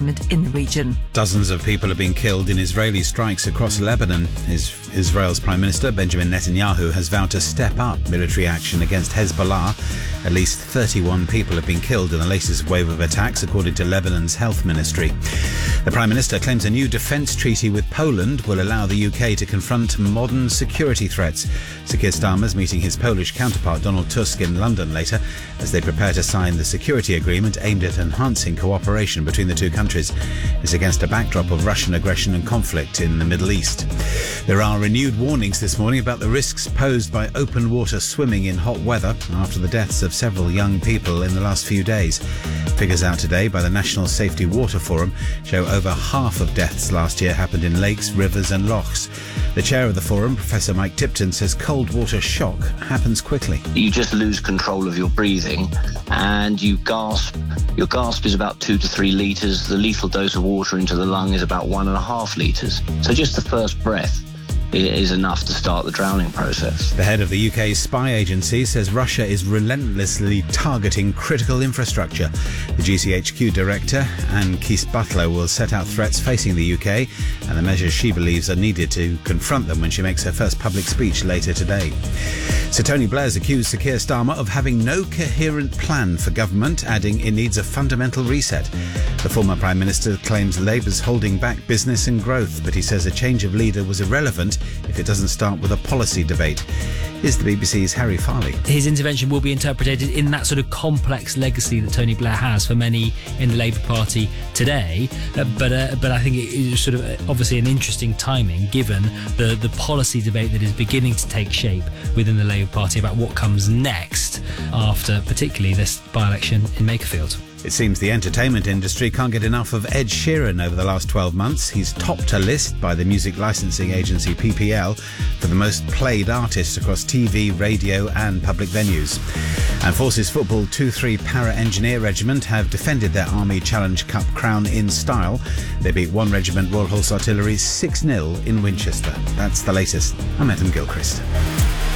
agreement in the region. Dozens of people have been killed in Israeli strikes across Lebanon. Israel's Prime Minister Benjamin Netanyahu has vowed to step up military action against Hezbollah. At least 31 people have been killed in the latest wave of attacks, according to Lebanon's health ministry. The Prime Minister claims a new defence treaty with Poland will allow the UK to confront modern security threats. Sir Keir Starmer's meeting his Polish counterpart Donald Tusk in London later as they prepare to sign the security agreement aimed at enhancing cooperation between the two countries. It's against a backdrop of Russian aggression and conflict in the Middle East. There are renewed warnings this morning about the risks posed by open water swimming in hot weather after the deaths of several young people in the last few days. Figures out today by the National Safety Water Forum show over half of deaths last year happened in lakes, rivers and lochs. The chair of the forum, Professor Mike Tipton, says cold water shock happens quickly. You just lose control of your breathing and you gasp. Your gasp is about 2 to 3 litres. The lethal dose of water into the lung is about 1.5 litres. So just the first breath is enough to start the drowning process. The head of the UK's spy agency says Russia is relentlessly targeting critical infrastructure. The GCHQ director, Anne Keith-Butler, will set out threats facing the UK and the measures she believes are needed to confront them when she makes her first public speech later today. Sir Tony Blair's accused Sir Keir Starmer of having no coherent plan for government, adding it needs a fundamental reset. The former Prime Minister claims Labour's holding back business and growth, but he says a change of leader was irrelevant if it doesn't start with a policy debate. Here's the BBC's Harry Farley. His intervention will be interpreted in that sort of complex legacy that Tony Blair has for many in the Labour Party today. But I think it is sort of obviously an interesting timing given the policy debate that is beginning to take shape within the Labour Party about what comes next after particularly this by-election in Makerfield. It seems the entertainment industry can't get enough of Ed Sheeran over the last 12 months. He's topped a list by the music licensing agency PPL for the most played artist across TV, radio and public venues. And Forces Football 2-3 Para-Engineer Regiment have defended their Army Challenge Cup crown in style. They beat 1 Regiment Royal Horse Artillery 6-0 in Winchester. That's the latest. I'm Adam Gilchrist.